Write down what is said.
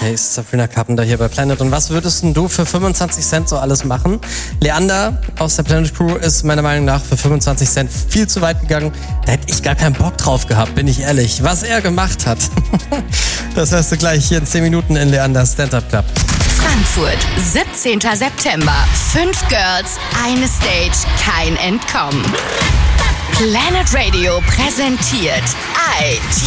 Hey, Sabrina Carpenter hier bei Planet. Und was würdest denn du für 25 Cent so alles machen? Leander aus der Planet Crew ist meiner Meinung nach für 25 Cent viel zu weit gegangen. Da hätte ich gar keinen Bock drauf gehabt, bin ich ehrlich. Was er gemacht hat, das hörst du gleich hier in 10 Minuten in Leanders Stand-Up Club. Frankfurt, 17. September. 5 Girls, eine Stage, kein Entkommen. Planet Radio präsentiert